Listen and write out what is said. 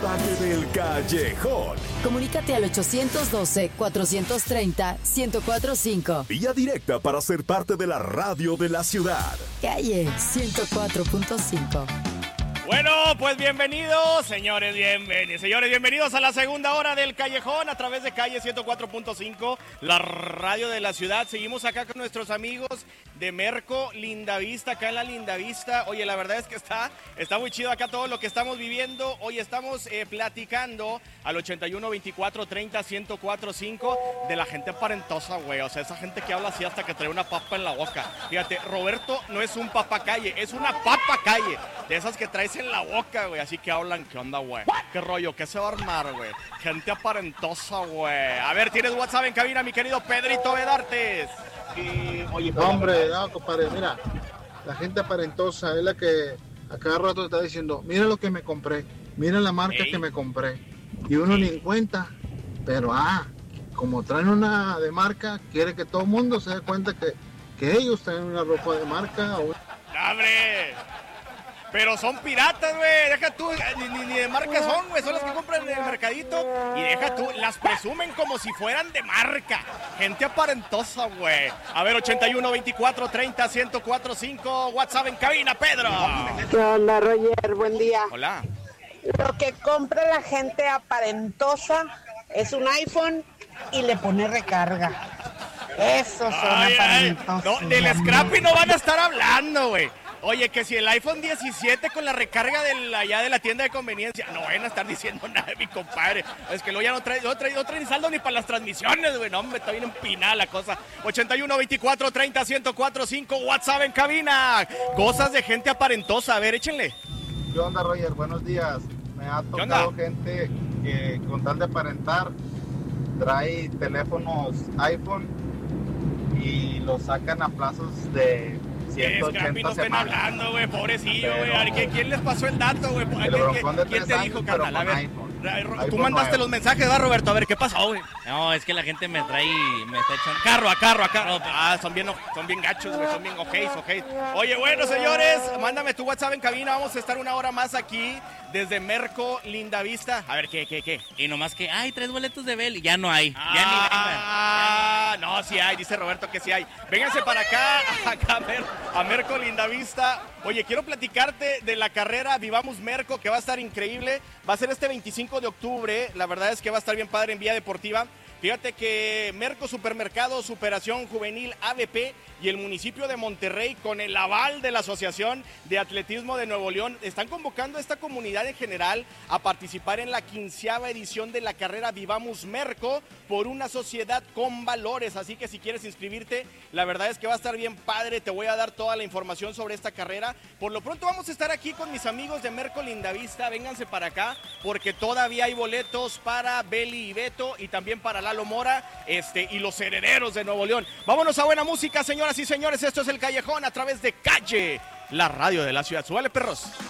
parte del Callejón. Comunícate al 812-430-1045. Vía directa para ser parte de la radio de la ciudad. Calle 104.5. Bueno, pues bienvenidos, señores, bienvenidos a la segunda hora del Callejón a través de Calle 104.5, la radio de la ciudad. Seguimos acá con nuestros amigos de Merco Lindavista, acá en la Lindavista. Oye, la verdad es que está muy chido acá todo lo que estamos viviendo. Hoy estamos platicando al 81-24-30-1045 de la gente aparentosa, güey. O sea, esa gente que habla así hasta que trae una papa en la boca. Fíjate, Roberto no es un papacalle, es una papacalle. De esas que traes en la boca, güey. Así que hablan, ¿qué onda, güey? ¿Qué rollo? ¿Qué se va a armar, güey? Gente aparentosa, güey. A ver, ¿tienes WhatsApp en cabina, mi querido Pedrito Bedartes? Oye, no, hombre, no, compadre, mira. La gente aparentosa es la que a cada rato está diciendo, mira lo que me compré, mira la marca que me compré. Y uno ni en cuenta, pero como traen una de marca, quiere que todo el mundo se dé cuenta que ellos traen una ropa de marca. ¡Hombre! Pero son piratas, güey. Deja tú, ni de marca son, güey. Son las que compran en el mercadito. Y deja tú, las presumen como si fueran de marca. Gente aparentosa, güey. A ver, 81-24-30-1045. WhatsApp en cabina, Pedro. ¿Qué onda, Roger? Buen día. Hola. Lo que compra la gente aparentosa es un iPhone y le pone recarga. Esos son aparentosos. No, del scrappy no van a estar hablando, güey. Oye, que si el iPhone 17 con la recarga allá de la tienda de conveniencia, no vayan a estar diciendo nada, mi compadre. Es que luego ya no trae ni saldo ni para las transmisiones, güey. No, hombre, está bien empinada la cosa. 81-24-30-1045, WhatsApp en cabina. Cosas de gente aparentosa. A ver, échenle. ¿Qué onda, Roger? Buenos días. Me ha tocado gente que con tal de aparentar trae teléfonos iPhone y los sacan a plazos de 180 no estén hablando, güey, pobrecillo, güey. A ver, ¿quién les pasó el dato, güey? ¿Quién te dijo, carnal? A ver, tú mandaste los mensajes, ¿verdad, Roberto? A ver, ¿qué pasó, güey? No, es que la gente me está echando carro. Son bien gachos, güey, son bien ojeis. Oye, bueno, señores, mándame tu WhatsApp en cabina. Vamos a estar una hora más aquí desde Merco Lindavista. A ver, ¿qué? Y nomás que, 3 boletos de Bel y ya no hay. No, sí hay, dice Roberto que sí hay. Vénganse para acá a Merco Lindavista. Oye, quiero platicarte de la carrera Vivamos Merco, que va a estar increíble. Va a ser este 25 de octubre. La verdad es que va a estar bien padre en Vía Deportiva. Fíjate que Merco Supermercado, Superación Juvenil ABP y el municipio de Monterrey, con el aval de la Asociación de Atletismo de Nuevo León, están convocando a esta comunidad en general a participar en la 15ª edición de la carrera Vivamos Merco por una sociedad con valores. Así que si quieres inscribirte, la verdad es que va a estar bien padre. Te voy a dar toda la información sobre esta carrera. Por lo pronto vamos a estar aquí con mis amigos de Merco Lindavista. Vénganse para acá porque todavía hay boletos para Beli y Beto y también para Lalo Mora y los herederos de Nuevo León. Vámonos a buena música, señoras y señores. Esto es El Callejón a través de Calle, la radio de la ciudad. Súbale, perros.